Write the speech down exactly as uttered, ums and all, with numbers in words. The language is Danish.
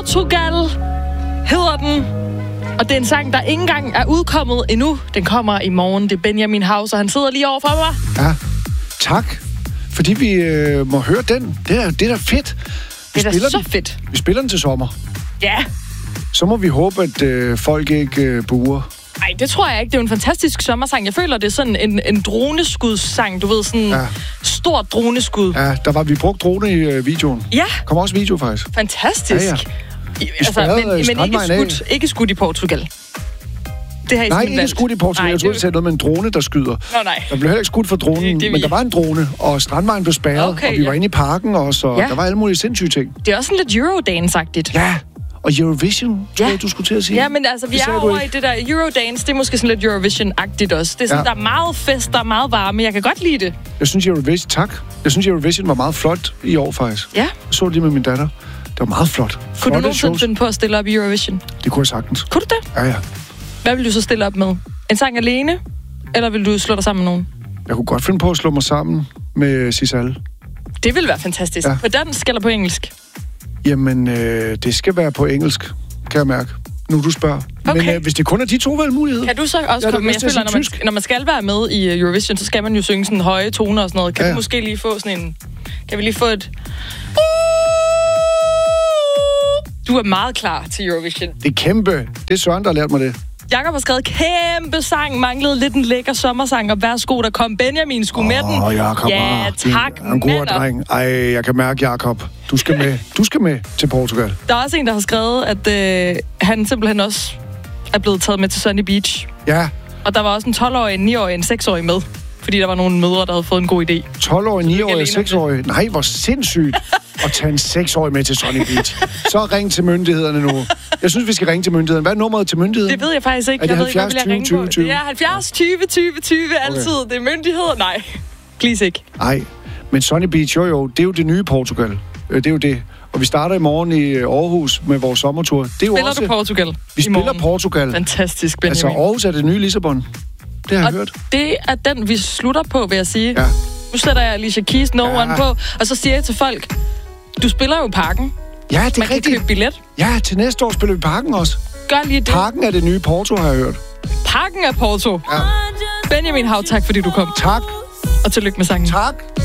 Portugal hedder den. Og det er en sang, der ikke engang er udkommet endnu. Den kommer i morgen. Det er Benjamin Haus, og han sidder lige over for mig. Ja, tak. Fordi vi øh, må høre den. Det er, det er da fedt. Vi det er da så den. fedt. Vi spiller den til sommer. Ja. Så må vi håbe, at øh, folk ikke øh, buer. Nej, det tror jeg ikke. Det er jo en fantastisk sommersang. Jeg føler, det er sådan en, en droneskudsang. Du ved, sådan ja. Stort droneskud. Ja, der var vi brugt drone i øh, videoen. Ja. Kommer også video, faktisk. Fantastisk. Ja, ja. I, altså, men, men ikke, skudt, ikke skudt i Portugal. Det har I nej, ikke valgt. skudt i Portugal. Nej, jeg troede, det var noget med en drone, der skyder. Nå, nej. Der blev heller ikke skudt for dronen, det, det men der var en drone, og strandvejen blev spærret, okay, og vi ja. var inde i parken også, og ja. der var alle mulige sindssyge ting. Det er også sådan lidt Eurodance-agtigt. Ja, og Eurovision, tror ja. jeg, du skulle til at sige. Ja, men altså, vi det er over i det der Eurodance, det er måske sådan lidt Eurovision-agtigt også. Det er sådan, ja. der er meget fest, der er meget varme. Jeg kan godt lide det. Jeg synes, Eurovision, tak. Jeg synes, Eurovision var meget flot i år, faktisk. Ja. Jeg så det lige med min datter. Det var meget flot. Kunne Flotte du nogensinde finde på at stille op i Eurovision? Det kunne jeg sagtens. Kunne du det? Ja, ja. Hvad vil du så stille op med? En sang alene? Eller vil du slå dig sammen med nogen? Jeg kunne godt finde på at slå mig sammen med Sisal. Det ville være fantastisk. Ja. På dansk eller på engelsk? Jamen, øh, det skal være på engelsk, kan jeg mærke. Nu du spørger. Okay. Men øh, hvis det kun er de to valgmuligheder... Kan du så også komme med? Jeg føler, når man, når man skal være med i Eurovision, så skal man jo synge sådan høje toner og sådan noget. Kan ja. du måske lige få sådan en... Kan vi lige få et... Du er meget klar til Eurovision. Det er kæmpe. Det er Søren, der har lært mig det. Jakob har skrevet kæmpe sang, manglede lidt en lækker sommersang, og værsgo, der kom Benjamin sgu med den. Åh, Jakob. Ja, tak, en, en god dreng. Ej, jeg kan mærke, Jakob. Du skal med. Du skal med til Portugal. Der er også en, der har skrevet, at øh, han simpelthen også er blevet taget med til Sunny Beach. Ja. Og der var også en tolv-årig, en ni-årig, en seks-årig med. Fordi der var nogle mødre, der havde fået en god idé. tolv-årig, ni-årig og seks-årig? Nej, hvor sindssygt at tage en seks-årig med til Sunny Beach. Så ring til myndighederne nu. Jeg synes, vi skal ringe til myndighederne. Hvad er nummeret til myndighederne? Det ved jeg faktisk ikke. Er det jeg halvfjerds ved ikke, tyve tyve? Det er halvfjerds tyve tyve tyve altid. Okay. Det er myndigheder. Nej, please ikke. Nej, men Sunny Beach, jo jo, det er jo det nye Portugal. Det er jo det. Og vi starter i morgen i Aarhus med vores sommertur. Det er jo spiller også... du Portugal? Vi spiller Portugal. Fantastisk, Benjamin. Altså, Aarhus er det nye Lissabon. Det har jeg og hørt. Det er den, vi slutter på, vil jeg sige. Ja. Nu sætter jeg Alicia Keys No ja. One på, og så siger jeg til folk, du spiller jo Parken. Ja, det er Man rigtigt. kan købe billet. Ja, til næste år spiller vi Parken også. Gør lige det. Parken er det nye Porto, har jeg hørt. Parken er Porto. Ja. Benjamin Hav, tak fordi du kom. Tak. Og tillykke med sangen. Tak.